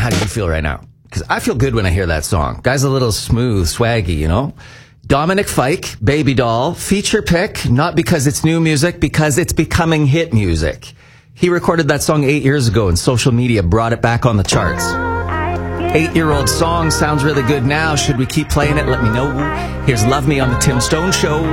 how do you feel right now? Because I feel good when I hear that song. Guy's a little smooth, swaggy, you know? Dominic Fike, Baby Doll, feature pick, not because it's new music, because it's becoming hit music. He recorded that song 8 years ago and social media brought it back on the charts. 8-year-old song sounds really good now. Should we keep playing it? Let me know. Here's Love Me on the Tim Stone Show.